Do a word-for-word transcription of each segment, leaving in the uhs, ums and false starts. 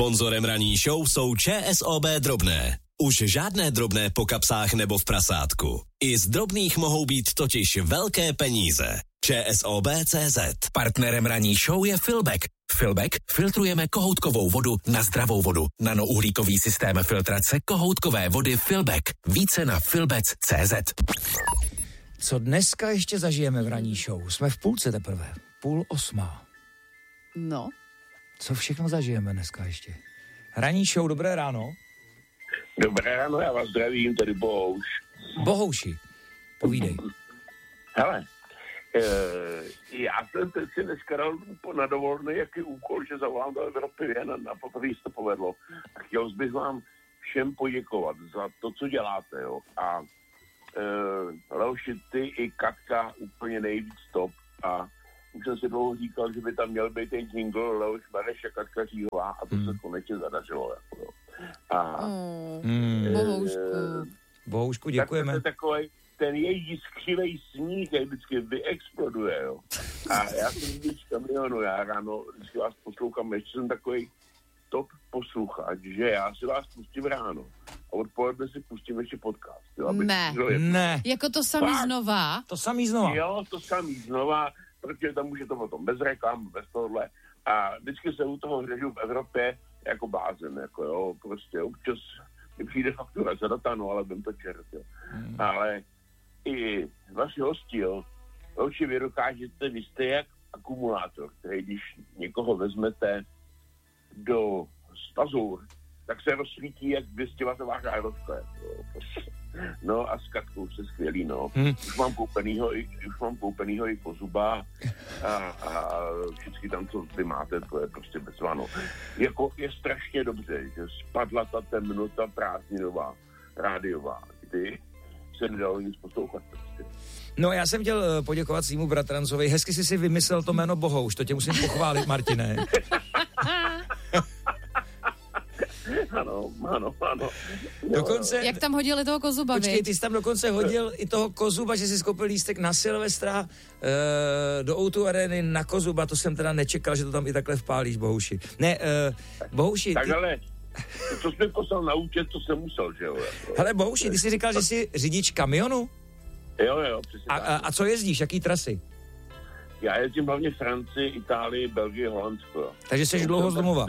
Sponzorem ranní show jsou ČSOB Drobné. Už žádné drobné po kapsách nebo v prasátku. I z drobných mohou být totiž velké peníze. ČSOB tečka cé zet. Partnerem ranní show je Filbek. Filbek filtrujeme kohoutkovou vodu na zdravou vodu. Nanouhlíkový systém filtrace kohoutkové vody Filbek. Více na filbec tečka cé zet. Co dneska ještě zažijeme v ranní show? Jsme v půlce teprve. Půl osmá. No. Co všechno zažijeme dneska ještě? Ranní show, dobré ráno. Dobré ráno, já vás zdravím, tady Bohouš. Bohouši, povídej. Hele, e, já jsem teď si dneska dal na dovolený jaký úkol, že zavolám do Evropy jen a, a poprvé se to povedlo. A chtěl bych vám všem poděkovat za to, co děláte, jo. A e, Leoši, ty i Katka úplně nejvíc top. A už jsem si dlouho říkal, že by tam měl být ten jingle Leoš Mareš a Katka Říhová a to hmm. se konečně zadařilo, jako jo. A mm. e, Bohoušku. Bohoušku, děkujeme. Tak takový, ten její skřivej sníh, jak vždycky vyexploduje, jo. A já jsem vždycky kamionu, já ráno vždycky vás poslouchám, ještě jsem takový top posluchač, že já si vás pustím ráno a odpoledne si pustím ještě podcast. Jo, ne, ne. Jako to samý Fakt? znova? To samý znova. Jo, to samý znova, protože tam už je to potom bez reklam, bez tohle. A vždycky se u toho řežu v Evropě jako blázen, jako jo, prostě občas mi přijde faktura za data, no, ale vím to čert, jo. Hmm. Ale i vaši hosti, jo, oči vy dokážete, vy jste jak akumulátor, který když někoho vezmete do stazur, tak se rozsvítí jak dvěstěvatová žárovka, jo, prostě. No a s Katkou se skvělý, no. Hmm. Už mám koupenýho, i, už mám koupenýho i Kozuba a, a vždycky tam, co vy máte, to je prostě bezvano. Jako je strašně dobře, že spadla ta temnota prázdninová, rádiová, kdy se nedalo nic poslouchat prostě. No já jsem chtěl poděkovat svýmu bratrancovi, hezky jsi si vymyslel to jméno Bohouš, to tě musím pochválit, Martine. Ano, ano, ano. Dokonce, jak tam hodili toho Kozuba, počkej, viď? ty jsi tam dokonce hodil i toho Kozuba, že jsi skoupil lístek na Silvestra e, do ó dva Areny na Kozuba, to jsem teda nečekal, že to tam i takhle vpálíš, Bohouši. Ne, e, Bohouši... Tak ty... ale, to jsi mi poslal na účet, to jsem musel, že jo? Hele, Bohouši, ty jsi říkal, že jsi řidič kamionu? Jo, jo, přesně a, a, a co jezdíš, jaký trasy? Já jezdím hlavně Francii, Itálii, Belgii, Holandsko. Takže jsi dlouho z domova?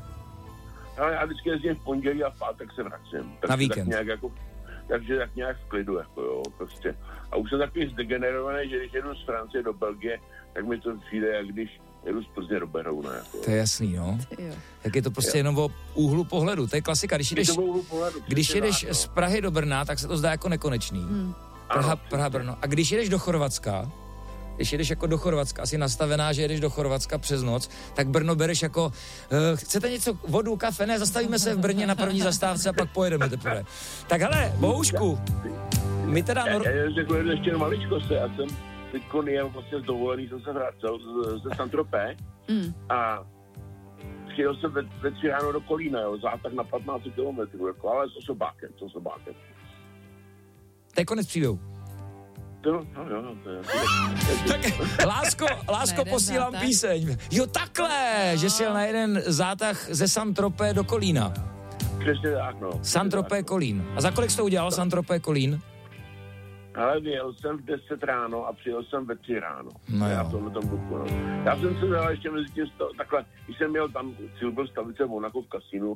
Ale já vždycky jezdím v pondělí a v pátek se vracím. Na víkend. Tak nějak jako, takže tak nějak v klidu, jako jo, prostě. A už jsem takový zdegenerovaný, že když jedu z Francie do Belgie, tak mi to přijde, jak když jedu z Plzně do Berouna, jako. To je jasný, no. Tak je to prostě jo. jenom o úhlu pohledu, to je klasika. Když jedeš, pohledu, když jedeš dát, no. z Prahy do Brna, tak se to zdá jako nekonečný. Hmm. Praha, ano, Praha, Brno. A když jedeš do Chorvatska, když jedeš jako do Chorvatska, asi nastavená, že jedeš do Chorvatska přes noc, tak Brno bereš jako, uh, chcete něco, vodu, kafe, ne, zastavíme se v Brně na první zastávce a pak pojedeme teprve. Tak hele, Bohoušku, my teda... Nor... Já, já řekl ještě maličko se, já jsem teďko nejel vlastně z dovolený, jsem se vracel ze Saint-Tropez mm. a přijel jsem ve, ve tři ráno do Kolína, jo, zátah na patnáct kilometrů, jako, ale s osobákem, s osobákem. To je konec příběhu. No, no, no, to je... Tak, lásko, lásko, posílám zátah. Píseň. Jo, takhle, no. Že jsi jel na jeden zátah ze Saint-Tropez do Kolína. Přesně tak, no. Saint-Tropez Kolín. A za kolik jsi to udělal, Saint-Tropez Kolín? Ale vyjel jsem v deset ráno a přijel jsem ve tři ráno. No já, jo. Tom buku, no. Já jsem se dal ještě mezi tím, sto, takhle, když jsem měl tam, cíl byl stavice v Monaku v kasínu.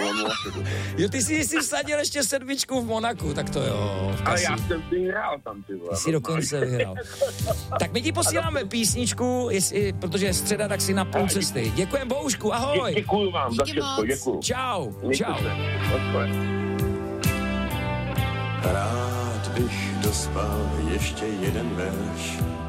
Jo, ty jsi si vsadil ještě sedmičku v Monaku, tak to jo. Ale já jsem vyhrál tam, ty vole. Ty jsi dokonce vyhrál. Tak my ti posíláme písničku, jestli, protože je středa, tak si na půl cesty. Děkujem, Bohušku, ahoj. Děkuju vám za všechno, děkuju. Čau, čau. Rád bych dospal ještě jeden verš